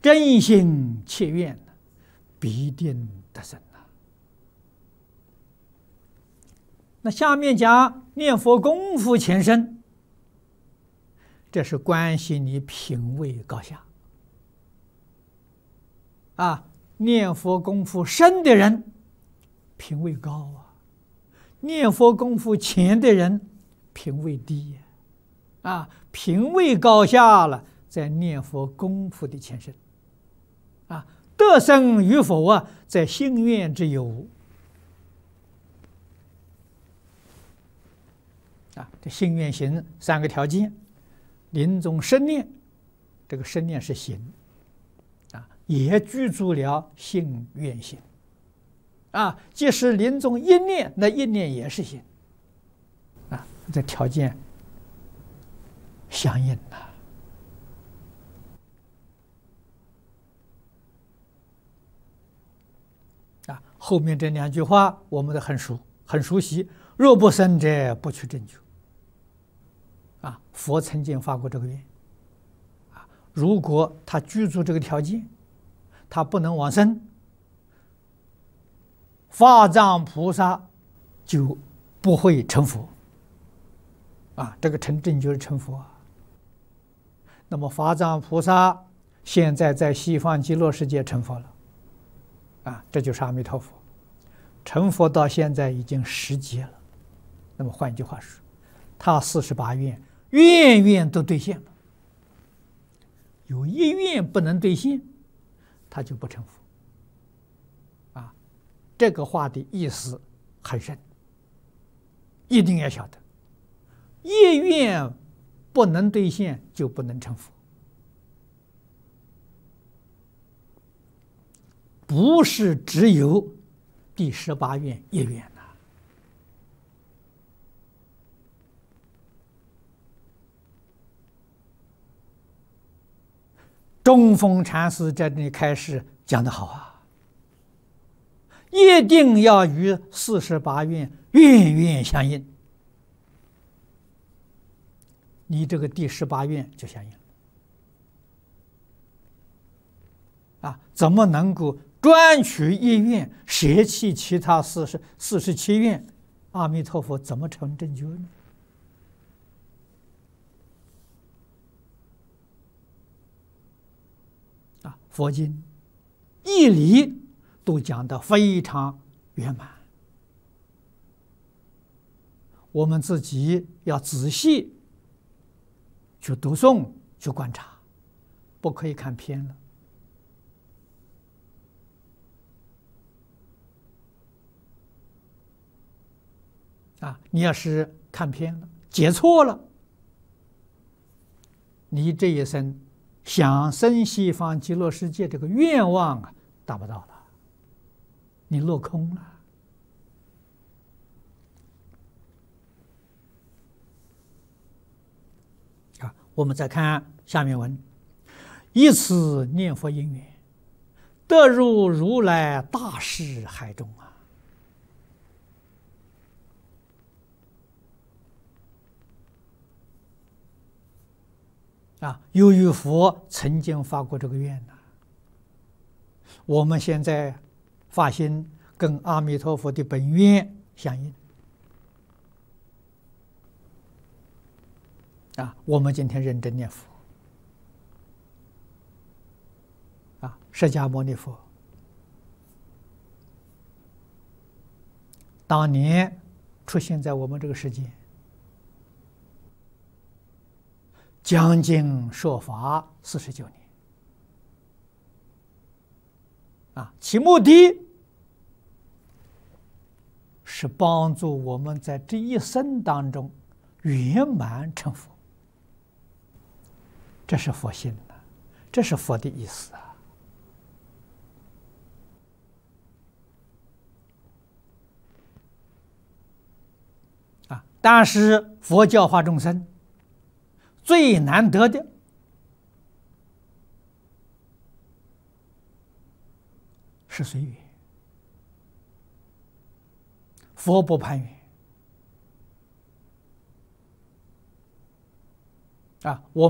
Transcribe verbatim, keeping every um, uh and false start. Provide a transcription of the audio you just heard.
真心切愿，必定得生啊。那下面讲念佛功夫前身，这是关系你品位高下啊。念佛功夫深的人品位高啊，念佛功夫浅的人品位低啊。品位高下了，在念佛功夫的前身啊，得生与否啊，在心愿之有啊。这心愿行三个条件，临终生念，这个生念是行啊，也具足了信愿行啊。即使临终一念，那一念也是行啊，这条件相应呐。啊，后面这两句话我们都很熟很熟悉。若不生者，不取正觉。啊，佛曾经发过这个愿。啊，如果他具足这个条件，他不能往生，法藏菩萨就不会成佛。啊，这个成正觉是成佛啊。那么法藏菩萨现在在西方极乐世界成佛了。啊，这就是阿弥陀佛，成佛到现在已经十劫了。那么换句话说，他四十八愿，愿愿都兑现了。有一愿不能兑现，他就不成佛。啊，这个话的意思很深，一定要晓得，一愿不能兑现就不能成佛。不是只有第十八愿一愿呐。中峰禅师在这里开示讲得好啊，一定要与四十八愿愿愿相应，你这个第十八愿就相应了啊！怎么能够专取一愿，舍弃其他四十四十七愿？阿弥陀佛怎么成正觉呢？啊，佛经义理都讲得非常圆满，我们自己要仔细去读诵、去观察，不可以看偏了。啊，你要是看偏了、解错了，你这一生想生西方极乐世界这个愿望啊，达不到了，你落空了。啊，我们再看下面文：以此念佛因缘，得入如来大士海中啊。啊，由于佛曾经发过这个愿呐，我们现在发心跟阿弥陀佛的本愿相应。啊，我们今天认真念佛。啊，释迦牟尼佛当年出现在我们这个世界，讲经说法四十九年，啊，其目的是帮助我们在这一生当中圆满成佛。这是佛心的，这是佛的意思啊！啊，但是佛教化众生最难得的是随缘，佛不攀缘啊！我。